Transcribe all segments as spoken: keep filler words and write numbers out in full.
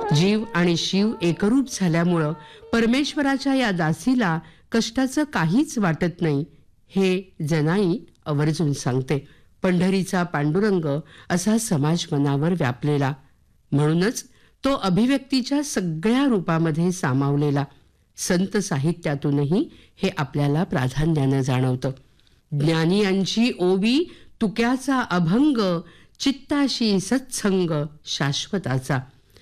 जीव आणि शिव एकरूप झाल्यामुळं परमेश्वराच्या या दासीला कष्टाचं काहीच वाटत नाही हे जनाई आवर्जून सांगते. पंढरीचा पांडुरंग असा समाज मनावर व्यापलेला, म्हणूनच तो अभिव्यक्तीच्या सगळ्या रूपामध्ये सामावलेला. संत साहित्यातूनही हे आपल्याला प्राधान्यानं जाणवतं. ज्ञानियांची ओवी तुक्याचा अभंग, चित्ताशी सत्संग शाश्वताचा.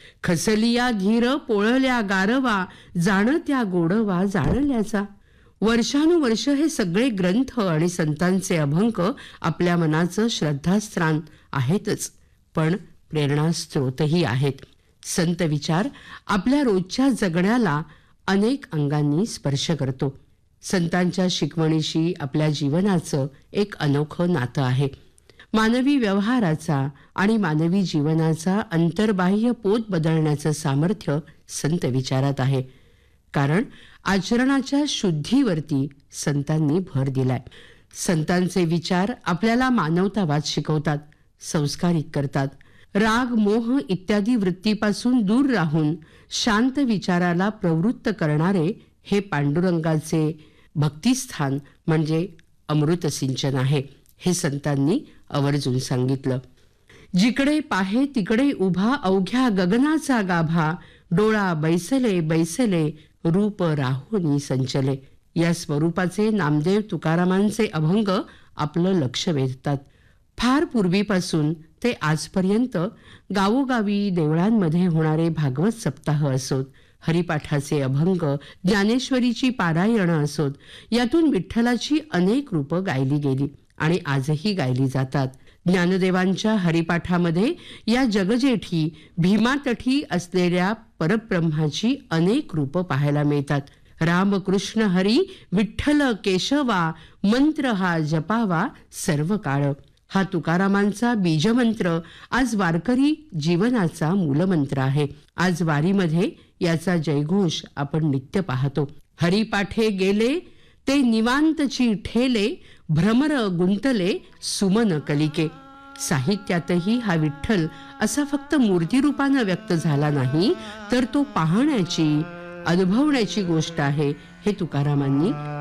खसलिया धीर पोळल्या गारवा, जाणत्या गोडवा जाणल्याचा. वर्षानुवर्ष हे सगळे ग्रंथ आणि संतांचे अभंग आपल्या मनाचं श्रद्धास्थान आहेतच, पण प्रेरणास्त्रोतही आहेत. संत विचार आपल्या रोजच्या जगण्याला अनेक अंगांनी स्पर्श करतो. संतांच्या शिकवणीशी आपल्या जीवनाचं एक अनोखं नातं आहे. मानवी व्यवहाराचा आणि मानवी जीवनाचा अंतर्बाह्य पोत बदलण्याचं सामर्थ्य संत विचारात आहे. कारण आचरणाच्या शुद्धीवरती संतांनी भर दिलाय. संतांचे विचार आपल्याला मानवतावाद शिकवतात, संस्कारित करतात. राग मोह इत्यादी वृत्तीपासून दूर राहून शांत विचाराला प्रवृत्त करणारे हे पांडुरंगाचे भक्तिस्थान म्हणजे अमृत सिंचन आहे, हे संतांनी आवर्जून सांगितलं. जिकडे पाहे तिकडे उभा अवघ्या गगनाचा गाभा, डोळा बैसले बैसले रूप राहुनी संचले. या स्वरूपाचे नामदेव तुकारामांचे अभंग आपलं लक्ष वेधतात. फार पूर्वीपासून ते आजपर्यंत गावोगावी देवळांमध्ये होणारे भागवत सप्ताह असोत, हरिपाठाचे अभंग, ज्ञानेश्वरीची पारायणं असोत, यातून विठ्ठलाची अनेक रूपं गायली गेली आणि आजही गायली जातात. ज्ञानदेवांच्या हरिपाठामध्ये या जगजेठी भीमातठी असलेल्या परब्रह्माची अनेक रूपं पाहायला मिळतात. राम कृष्ण हरी विठ्ठल केशवा, मंत्र हा जपावा सर्व काळ. हा तुकारामांचा बीजमंत्र आज वारकरी जीवनाचा मूलमंत्र आहे. आज वारीमध्ये याचा जयघोष आपण नित्य पाहतो. हरिपाठे गेले ते निवांतची ठेले, भ्रमर गुंतले सुमन कलिके. साहित्यातही हा विठ्ठल असा फक्त मूर्तिरूपानं व्यक्त झाला नाही, तर तो पाहण्याची, अनुभवण्याची गोष्ट आहे, हे तुकारामांनी